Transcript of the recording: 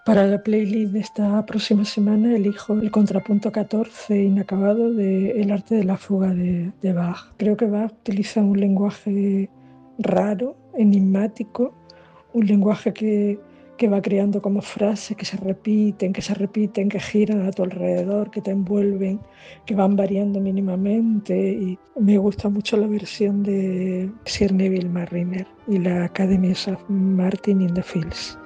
Para la playlist de esta próxima semana elijo el contrapunto 14 inacabado de El arte de la fuga de Bach. Creo que Bach utiliza un lenguaje raro, enigmático, un lenguaje que va creando como frases que se repiten, que giran a tu alrededor, que te envuelven, que van variando mínimamente. Y me gusta mucho la versión de Sir Neville Marriner y la Academy of Martin in the Fields.